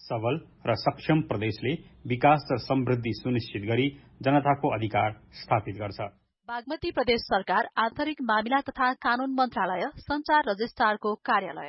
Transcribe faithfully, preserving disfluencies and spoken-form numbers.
सबल र सक्षम प्रदेशले विकास र समृद्धि सुनिश्चित गरी जनताको अधिकार स्थापित गर्छ। बागमती प्रदेश सरकार आन्तरिक मामिला तथा कानून मन्त्रालय, संचार रजिस्ट्रारको कार्यालय।